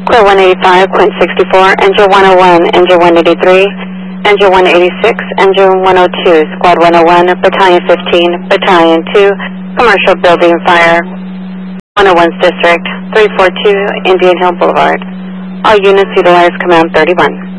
Quit 185, Quint 64, Engine 101, Engine 183, Engine 186, Engine 102, Squad 101, Battalion 15, Battalion 2, Commercial Building Fire, 101st District, 342 Indian Hill Boulevard. All units utilize Command 31.